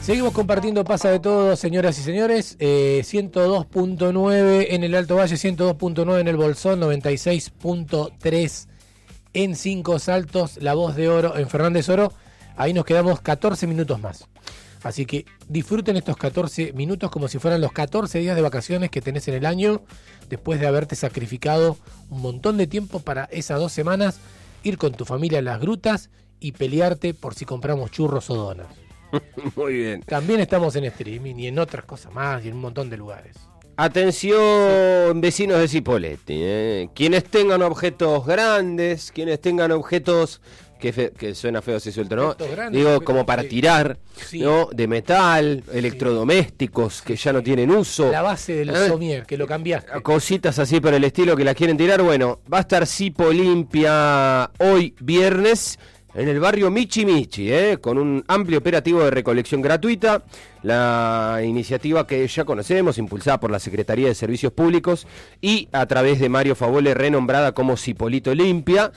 Seguimos compartiendo Pasa de Todo, señoras y señores. 102.9 en el Alto Valle, 102.9 en el Bolsón, 96.3 en Cinco Saltos, La Voz de Oro en Fernández Oro. Ahí nos quedamos 14 minutos más. Así que disfruten estos 14 minutos como si fueran los 14 días de vacaciones que tenés en el año, después de haberte sacrificado un montón de tiempo para esas 2 semanas, ir con tu familia a las grutas y pelearte por si compramos churros o donas. Muy bien. También estamos en streaming y en otras cosas más y en un montón de lugares. Atención, vecinos de Cipolletti, quienes tengan objetos grandes, quienes tengan objetos que suena feo si suelto, ¿no? Grandes, digo, como para tirar, sí, ¿no? De metal, electrodomésticos que ya no tienen uso. La base del somier, que lo cambiaste. Cositas así por el estilo que las quieren tirar. Bueno, va a estar Cipo Limpia hoy viernes en el barrio Michi Michi, con un amplio operativo de recolección gratuita. La iniciativa que ya conocemos, impulsada por la Secretaría de Servicios Públicos y a través de Mario Favole, renombrada como Cipolito Limpia,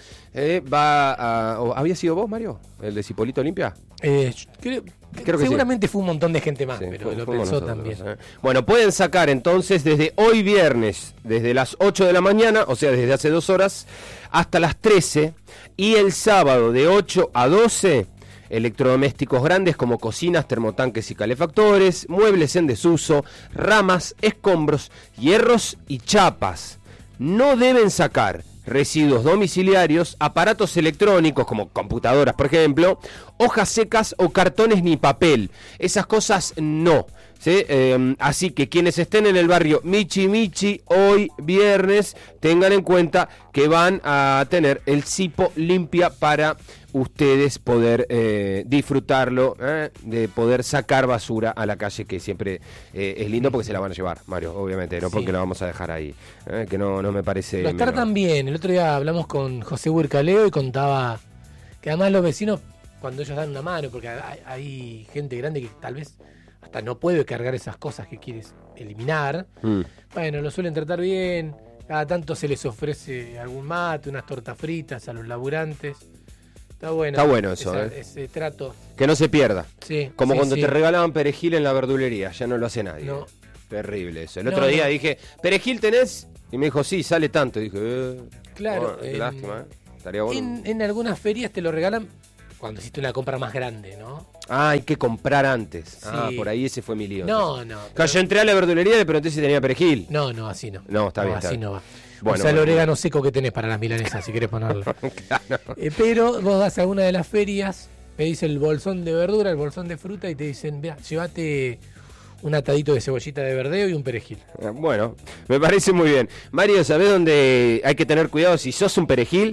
¿había sido vos, Mario, el de Cipolito Limpia? Creo que seguramente sí. Fue un montón de gente más, sí, pero lo pensó también. Bueno, pueden sacar entonces desde hoy viernes, desde las 8 de la mañana, o sea, desde hace 2 horas, hasta las 13, y el sábado de 8 a 12, electrodomésticos grandes como cocinas, termotanques y calefactores, muebles en desuso, ramas, escombros, hierros y chapas. No deben sacar residuos domiciliarios, aparatos electrónicos como computadoras, por ejemplo, hojas secas o cartones ni papel. Esas cosas no. ¿Sí? Así que quienes estén en el barrio Michi Michi hoy viernes, tengan en cuenta que van a tener el Cipo Limpia para ustedes poder disfrutarlo, de poder sacar basura a la calle, que siempre es lindo porque se la van a llevar, Mario, obviamente, no porque la vamos a dejar ahí, que no me parece. Lo estar también. El otro día hablamos con José Huircaleo y contaba que además los vecinos, cuando ellos dan una mano, porque hay gente grande que tal vez hasta no puede cargar esas cosas que quieres eliminar, bueno, lo suelen tratar bien, cada tanto se les ofrece algún mate, unas tortas fritas a los laburantes. Está bueno eso, ese trato. Que no se pierda. Sí, como sí, cuando sí. te regalaban perejil en la verdulería, ya no lo hace nadie. No. Terrible eso. El otro día dije, ¿perejil tenés? Y me dijo, sí, sale tanto. Y dije, claro. Qué lástima, Estaría bueno. En algunas ferias te lo regalan cuando hiciste una compra más grande, ¿no? Hay que comprar antes. Sí. Por ahí ese fue mi lío. No. Yo entré a la verdulería y le pregunté si tenía perejil. No, así no. No, está bien. Así no va. Bueno, o sea, el orégano seco que tenés para las milanesas, si querés ponerlo. Claro. Pero vos vas a una de las ferias, me dice el bolsón de verdura, el bolsón de fruta, y te dicen, vea, llévate un atadito de cebollita de verdeo y un perejil. Bueno, me parece muy bien. Mario, ¿sabés dónde hay que tener cuidado si sos un perejil?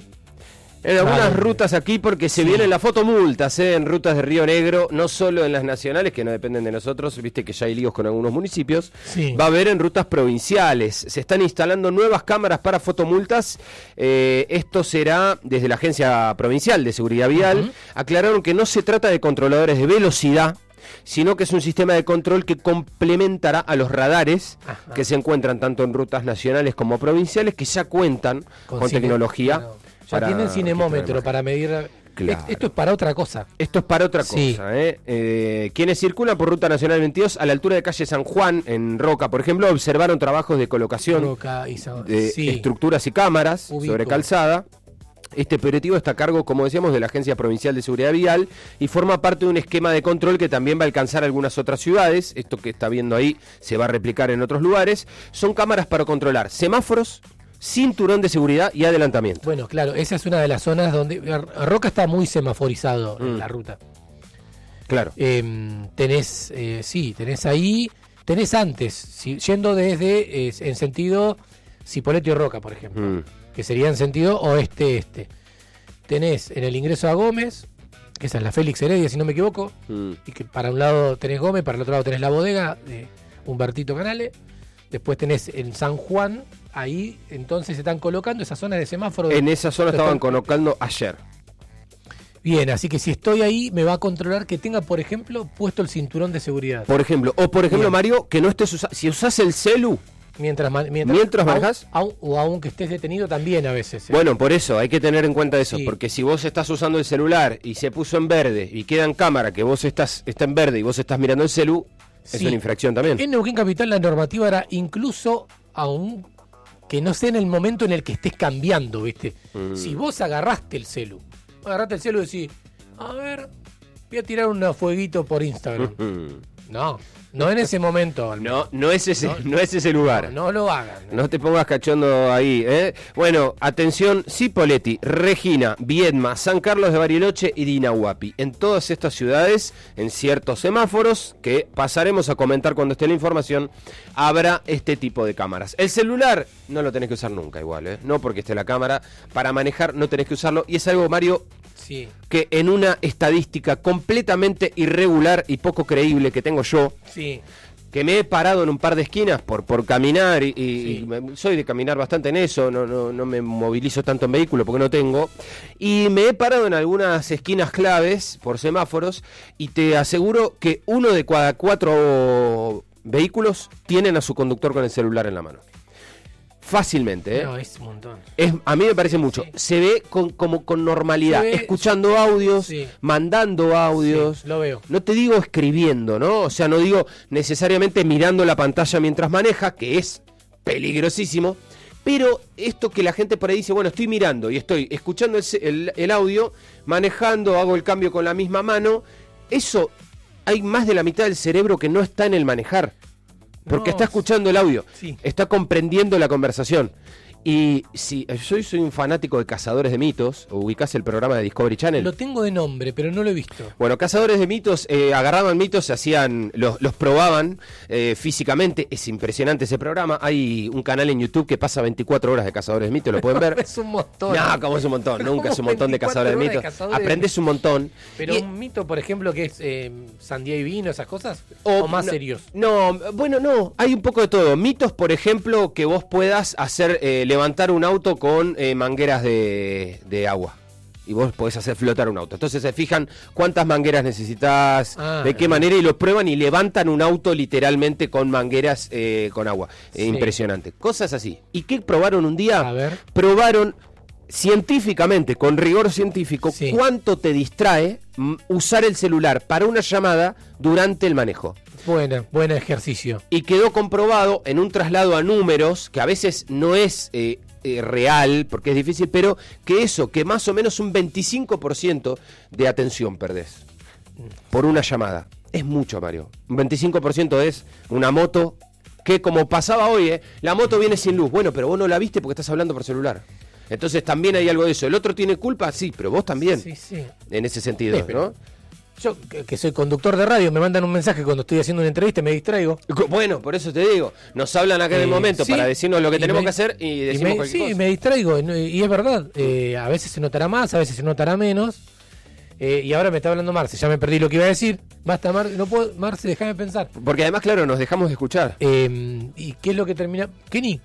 En algunas rutas aquí, porque se vienen las fotomultas, en rutas de Río Negro, no solo en las nacionales, que no dependen de nosotros, viste que ya hay líos con algunos municipios, va a haber en rutas provinciales. Se están instalando nuevas cámaras para fotomultas, esto será desde la Agencia Provincial de Seguridad Vial. Aclararon que no se trata de controladores de velocidad, sino que es un sistema de control que complementará a los radares que se encuentran tanto en rutas nacionales como provinciales, que ya cuentan con tecnología. Claro. Ya tienen cinemómetro para medir. Claro. Esto es para otra cosa. Esto es para otra cosa. Quienes circulan por Ruta Nacional 22 a la altura de calle San Juan, en Roca, por ejemplo, observaron trabajos de colocación de estructuras y cámaras sobre calzada. Este operativo está a cargo, como decíamos, de la Agencia Provincial de Seguridad Vial y forma parte de un esquema de control que también va a alcanzar algunas otras ciudades. Esto que está viendo ahí se va a replicar en otros lugares. Son cámaras para controlar semáforos, cinturón de seguridad y adelantamiento. Bueno, claro, esa es una de las zonas donde Roca está muy semaforizado en la ruta. Claro. Tenés ahí, tenés antes, yendo desde en sentido Cipolletti y Roca, por ejemplo, que sería en sentido oeste-este. Tenés en el ingreso a Gómez, que esa es la Félix Heredia, si no me equivoco, y que para un lado tenés Gómez, para el otro lado tenés la bodega de Humbertito Canale. Después tenés en San Juan, ahí entonces se están colocando esas zonas de semáforo. En esa zona estaban colocando ayer. Bien, así que si estoy ahí me va a controlar que tenga, por ejemplo, puesto el cinturón de seguridad. Por ejemplo, Mario, que no estés si usás el celu, Mientras manejas. O aunque estés detenido también a veces. Bueno, por eso hay que tener en cuenta eso, porque si vos estás usando el celular y se puso en verde y queda en cámara que vos está en verde y vos estás mirando el celu, es una infracción también. En Neuquén Capital la normativa era incluso aún que no sea en el momento en el que estés cambiando, ¿viste? Si vos agarraste el celu y decís, a ver, voy a tirar un fueguito por Instagram. No en ese momento. No es ese lugar. No lo hagan. No te pongas cachondo ahí, ¿eh? Bueno, atención, Cipolletti, Regina, Viedma, San Carlos de Bariloche y Dinahuapi. En todas estas ciudades, en ciertos semáforos, que pasaremos a comentar cuando esté la información, habrá este tipo de cámaras. El celular no lo tenés que usar nunca igual, ¿eh? No porque esté la cámara. Para manejar no tenés que usarlo. Y es algo, Mario, que en una estadística completamente irregular y poco creíble que tengo yo, que me he parado en un par de esquinas por caminar y soy de caminar bastante en eso, no me movilizo tanto en vehículo porque no tengo, y me he parado en algunas esquinas claves por semáforos y te aseguro que 1 de cada 4 vehículos tienen a su conductor con el celular en la mano. Fácilmente, ¿eh? No, es un montón. A mí me parece mucho. Se ve como con normalidad, escuchando audios, mandando audios. Lo veo. No te digo escribiendo, ¿no? O sea, no digo necesariamente mirando la pantalla mientras maneja, que es peligrosísimo. Pero esto que la gente por ahí dice, bueno, estoy mirando y estoy escuchando el audio, manejando, hago el cambio con la misma mano. Eso, hay más de la mitad del cerebro que no está en el manejar. Porque está escuchando el audio, está comprendiendo la conversación. Y si yo soy un fanático de Cazadores de Mitos, ubicás el programa de Discovery Channel. Lo tengo de nombre, pero no lo he visto. Bueno, Cazadores de Mitos, agarraban mitos, los probaban físicamente. Es impresionante ese programa. Hay un canal en YouTube que pasa 24 horas de Cazadores de Mitos, lo pueden ver. Es un montón. No, como es un montón, nunca es un montón de Cazadores de Mitos. Aprendés un montón. Pero un mito, por ejemplo, que es sandía y vino, esas cosas, o más serios. No, bueno, no, hay un poco de todo. Mitos, por ejemplo, que vos puedas hacer levantar un auto con mangueras de agua. Y vos podés hacer flotar un auto. Entonces se fijan cuántas mangueras necesitas, de qué manera, y lo prueban y levantan un auto literalmente con mangueras con agua. Impresionante. Cosas así. ¿Y qué probaron un día? A ver. Probaron científicamente, con rigor científico, cuánto te distrae usar el celular para una llamada durante el manejo. Buen ejercicio. Y quedó comprobado en un traslado a números, que a veces no es real, porque es difícil, pero que más o menos un 25% de atención perdés por una llamada. Es mucho, Mario. Un 25% es una moto que, como pasaba hoy, la moto viene sin luz. Bueno, pero vos no la viste porque estás hablando por celular. Entonces también hay algo de eso. ¿El otro tiene culpa? Sí, pero vos también. Sí. En ese sentido, ¿no? Yo, que soy conductor de radio, me mandan un mensaje cuando estoy haciendo una entrevista y me distraigo. Bueno, por eso te digo, nos hablan acá en el momento para decirnos lo que tenemos que hacer y decimos cualquier cosa. Sí, me distraigo, y es verdad. A veces se notará más, a veces se notará menos. Y ahora me está hablando Marce, ya me perdí lo que iba a decir. Basta, no puedo, Marce, déjame pensar. Porque además, claro, nos dejamos de escuchar. ¿Y qué es lo que termina? Kenny,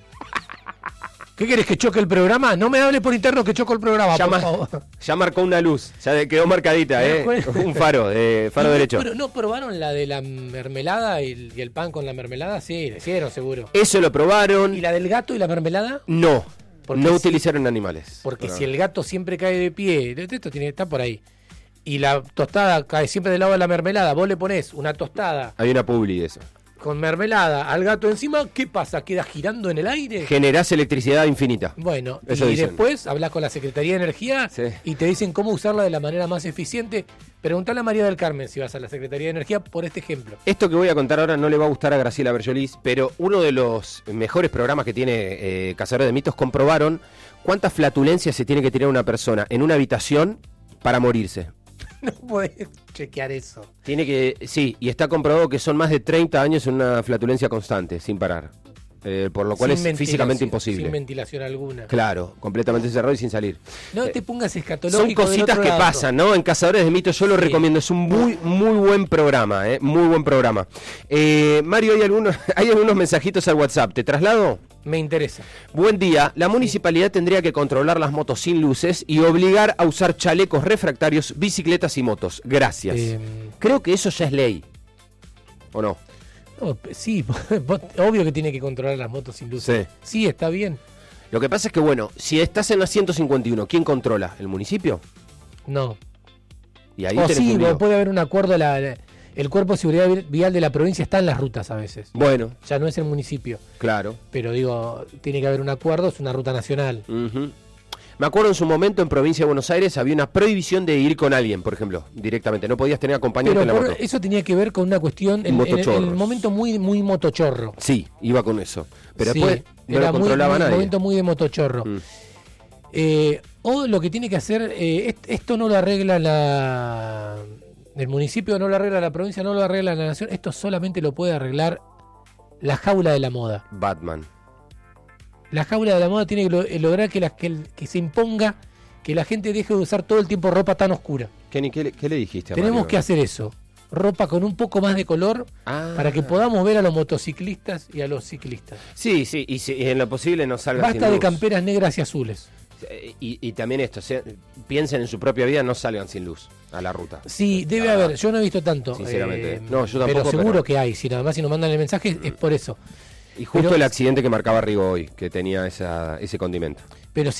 ¿qué querés, que choque el programa? No me hable por interno que choco el programa, por favor. Ya marcó una luz, ya quedó marcadita, un faro derecho. Pero ¿no probaron la de la mermelada y el pan con la mermelada? Sí, le hicieron seguro. Eso lo probaron. ¿Y la del gato y la mermelada? No, no utilizaron animales. Porque si el gato siempre cae de pie, esto está por ahí, y la tostada cae siempre del lado de la mermelada, vos le ponés una tostada. Hay una publi de eso. Con mermelada al gato encima, ¿qué pasa? ¿Queda girando en el aire? Generás electricidad infinita. Bueno, eso y dicen. Después hablas con la Secretaría de Energía y te dicen cómo usarla de la manera más eficiente. Preguntale a María del Carmen si vas a la Secretaría de Energía por este ejemplo. Esto que voy a contar ahora no le va a gustar a Graciela Berjolis, pero uno de los mejores programas que tiene Cazadores de Mitos comprobaron cuántas flatulencias se tiene que tirar una persona en una habitación para morirse. No puedes chequear eso. Tiene que, sí, y está comprobado que son más de 30 años en una flatulencia constante, sin parar. Por lo cual es físicamente imposible. Sin ventilación alguna. Claro, completamente cerrado y sin salir. No te pongas escatológico. Son cositas que pasan, ¿no? En Cazadores de Mitos yo lo recomiendo. Es un muy buen programa, muy buen programa. Mario, hay algunos mensajitos al WhatsApp. ¿Te traslado? Me interesa. Buen día. La municipalidad tendría que controlar las motos sin luces y obligar a usar chalecos refractarios, bicicletas y motos. Gracias. Creo que eso ya es ley. ¿O no? No, sí, obvio que tiene que controlar las motos sin luces. Sí, está bien. Lo que pasa es que, bueno, si estás en la 151, ¿quién controla? ¿El municipio? No. Y ahí sí, puede haber un acuerdo, el Cuerpo de Seguridad Vial de la provincia está en las rutas a veces. Bueno. Ya no es el municipio. Claro. Pero digo, tiene que haber un acuerdo, es una ruta nacional. Uh-huh. Me acuerdo en su momento en Provincia de Buenos Aires había una prohibición de ir con alguien, por ejemplo, directamente. No podías tener acompañante en la moto. Eso tenía que ver con una cuestión, en el momento muy motochorro. Sí, iba con eso. Pero después no lo controlaba nadie. Un momento muy de motochorro. O lo que tiene que hacer, esto no lo arregla el municipio, no lo arregla la provincia, no lo arregla la nación. Esto solamente lo puede arreglar la jaula de la moda. Batman. La jaula de la moda tiene que lograr que se imponga que la gente deje de usar todo el tiempo ropa tan oscura. ¿Qué le dijiste a Tenemos Mario? que hacer eso. Ropa con un poco más de color para que podamos ver a los motociclistas y a los ciclistas. Sí, y en lo posible no salgan sin luz. Basta de camperas negras y azules. Y también esto, piensen en su propia vida, no salgan sin luz a la ruta. Sí, debe haber. Yo no he visto tanto. Sinceramente. No, yo tampoco. Pero seguro que hay. Si nada más si nos mandan el mensaje es por eso. Y justo el accidente que marcaba Rigo hoy, que tenía ese condimento. Pero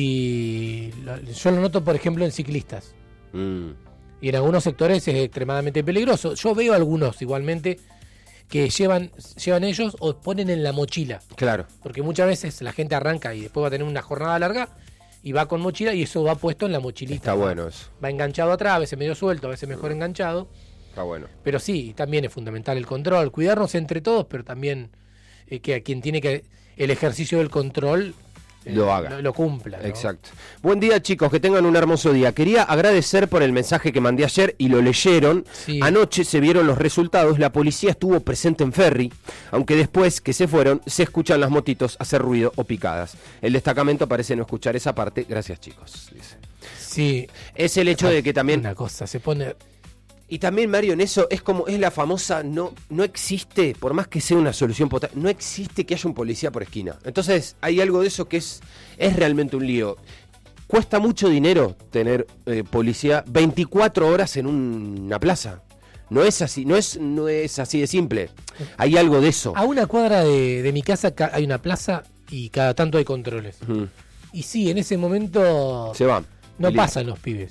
si yo lo noto, por ejemplo, en ciclistas. Y en algunos sectores es extremadamente peligroso. Yo veo algunos igualmente que llevan ellos o ponen en la mochila. Claro. Porque muchas veces la gente arranca y después va a tener una jornada larga y va con mochila y eso va puesto en la mochilita. Está bueno eso. Va enganchado atrás, a veces medio suelto, a veces mejor enganchado. Está bueno. Pero sí, también es fundamental el control. Cuidarnos entre todos, pero también que a quien tiene que el ejercicio del control lo haga, lo cumpla, ¿no? Exacto. Buen día, chicos, que tengan un hermoso día. Quería agradecer por el mensaje que mandé ayer y lo leyeron. Sí. Anoche se vieron los resultados. La policía estuvo presente en Ferry, aunque después que se fueron se escuchan las motitos hacer ruido o picadas. El destacamento parece no escuchar esa parte. Gracias, chicos, dice. Sí. Es el hecho de que también una cosa se pone. Y también, Mario, en eso es la famosa, no existe, por más que sea una solución potable, no existe que haya un policía por esquina. Entonces hay algo de eso que es realmente un lío. Cuesta mucho dinero tener policía 24 horas en una plaza. No es así, no es así de simple. Hay algo de eso. A una cuadra de mi casa hay una plaza y cada tanto hay controles. Y sí, en ese momento se van. No pasan los pibes.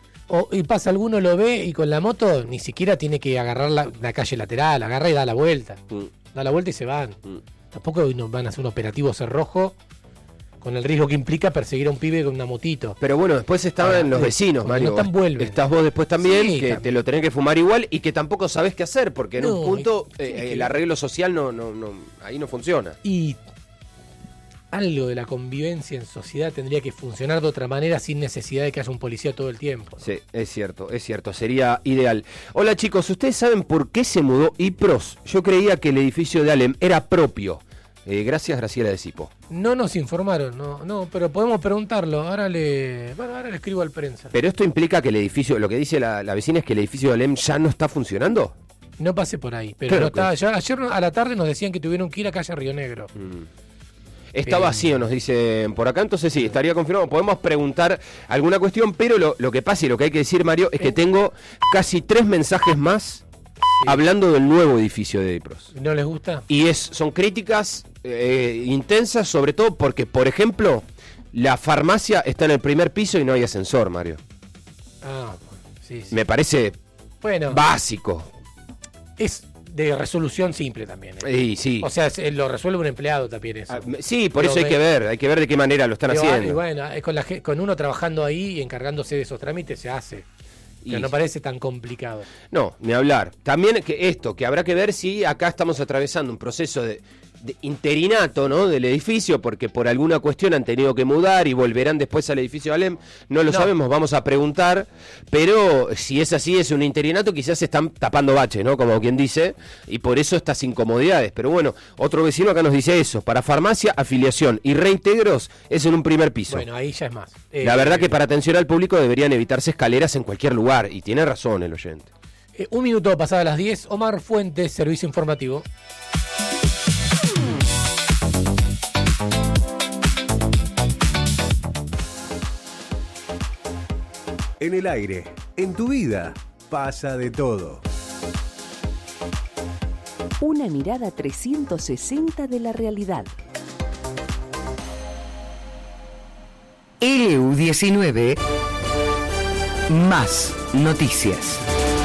Y pasa alguno, lo ve y con la moto ni siquiera tiene que agarrar la calle lateral, agarra y da la vuelta. Da la vuelta y se van. Tampoco van a hacer un operativo cerrojo con el riesgo que implica perseguir a un pibe con una motito. Pero bueno, después estaban los vecinos, Mario. No vuelven. Estás vos después también, sí, que te lo tenés que fumar igual y que tampoco sabés qué hacer, porque en un punto el arreglo social ahí no funciona. Y algo de la convivencia en sociedad tendría que funcionar de otra manera sin necesidad de que haya un policía todo el tiempo, ¿no? Sí, es cierto, sería ideal. Hola chicos, ¿ustedes saben por qué se mudó IPROS? Yo creía que el edificio de Alem era propio. Gracias, Graciela de Sipo. No nos informaron, no, pero podemos preguntarlo. Ahora le escribo al prensa. Pero esto implica que el edificio, lo que dice la vecina es que el edificio de Alem ya no está funcionando. No pasé por ahí, pero claro, no está. Ya ayer a la tarde nos decían que tuvieron que ir a calle Río Negro. Está vacío, nos dicen por acá, entonces sí, estaría confirmado. Podemos preguntar alguna cuestión, pero lo que pasa y lo que hay que decir, Mario, es que tengo casi 3 mensajes más hablando del nuevo edificio de IPROS. ¿No les gusta? Y son críticas intensas, sobre todo porque, por ejemplo, la farmacia está en el primer piso y no hay ascensor, Mario. Sí. Me parece básico. Es de resolución simple también. Sí. O sea, lo resuelve un empleado también eso. Sí, por eso hay que ver de qué manera lo están haciendo. Y bueno, con uno trabajando ahí y encargándose de esos trámites se hace. Pero no parece tan complicado. No, ni hablar. También que habrá que ver si acá estamos atravesando un proceso de interinato, ¿no? Del edificio, porque por alguna cuestión han tenido que mudar y volverán después al edificio de Alem. No lo sabemos, vamos a preguntar, pero si es así, es un interinato, quizás se están tapando baches, ¿no? Como quien dice, y por eso estas incomodidades. Pero bueno, otro vecino acá nos dice eso: para farmacia, afiliación y reintegros es en un primer piso. Bueno, ahí ya es más. La verdad que para atención al público deberían evitarse escaleras en cualquier lugar, y tiene razón el oyente. 1 minuto pasada las 10, Omar Fuentes, Servicio Informativo. En el aire, en tu vida, pasa de todo. Una mirada 360 de la realidad. LU19 Más noticias.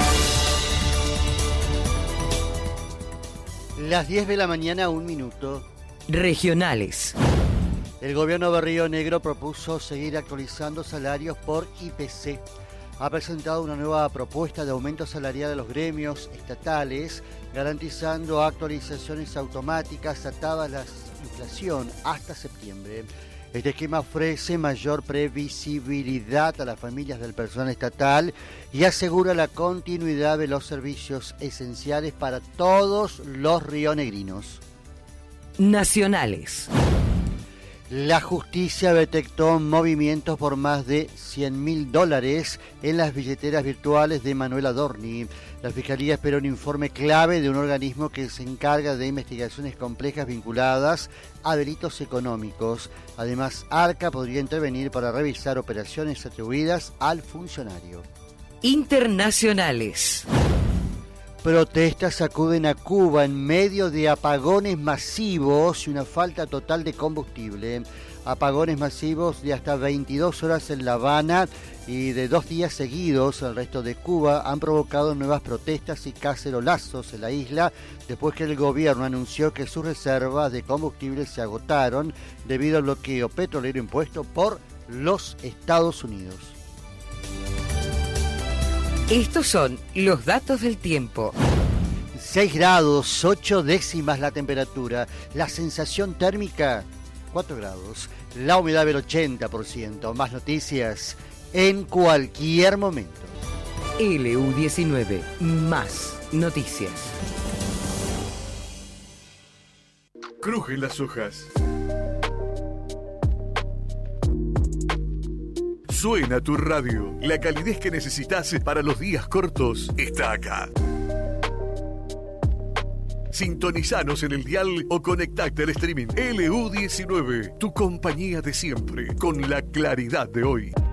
Las 10 de la mañana, 1 minuto. Regionales. El gobierno de Río Negro propuso seguir actualizando salarios por IPC. Ha presentado una nueva propuesta de aumento salarial de los gremios estatales, garantizando actualizaciones automáticas atadas a la inflación hasta septiembre. Este esquema ofrece mayor previsibilidad a las familias del personal estatal y asegura la continuidad de los servicios esenciales para todos los rionegrinos. Nacionales. La justicia detectó movimientos por más de $100.000 en las billeteras virtuales de Manuel Adorni. La Fiscalía espera un informe clave de un organismo que se encarga de investigaciones complejas vinculadas a delitos económicos. Además, Arca podría intervenir para revisar operaciones atribuidas al funcionario. Internacionales. Protestas sacuden a Cuba en medio de apagones masivos y una falta total de combustible. Apagones masivos de hasta 22 horas en La Habana y de 2 días seguidos en el resto de Cuba han provocado nuevas protestas y cacerolazos en la isla después que el gobierno anunció que sus reservas de combustible se agotaron debido al bloqueo petrolero impuesto por los Estados Unidos. Estos son los datos del tiempo. 6 grados, 8 décimas la temperatura. La sensación térmica, 4 grados. La humedad del 80%. Más noticias en cualquier momento. LU19. Más noticias. Crujen las hojas. Suena tu radio. La calidez que necesitas para los días cortos está acá. Sintonizanos en el dial o conectate al streaming. LU19, tu compañía de siempre, con la claridad de hoy.